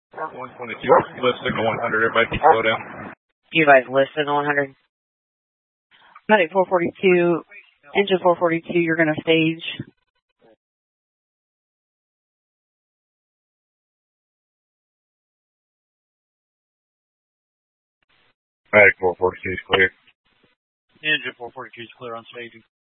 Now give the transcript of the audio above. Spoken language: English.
122, lift signal 100, everybody slow down. You guys lift signal 100. Medic 442, engine 442, you're going to stage. Medic 442 is clear. Engine 442 is clear on staging.